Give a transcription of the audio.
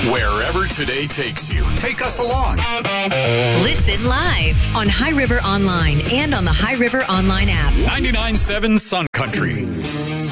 Wherever today takes you, take us along. Listen live on High River Online and on the High River Online app. 99.7 Sun Country.